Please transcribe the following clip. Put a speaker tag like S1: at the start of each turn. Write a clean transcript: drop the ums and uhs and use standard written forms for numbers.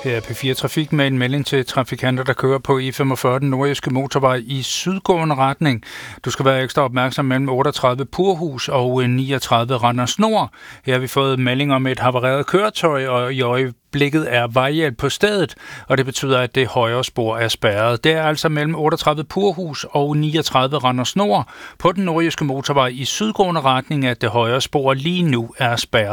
S1: Her er P4 Trafik med en melding til trafikanter, der kører på E45, den nordjyske motorvej i sydgående retning. Du skal være ekstra opmærksom mellem 38 Purhus og 39 Randers Nord. Her har vi fået melding om et havareret køretøj, og i øjeblikket er vejhjælp på stedet, og det betyder, at det højre spor er spærret. Det er altså mellem 38 Purhus og 39 Randers Nord på den nordjyske motorvej i sydgående retning, at det højre spor lige nu er spærret.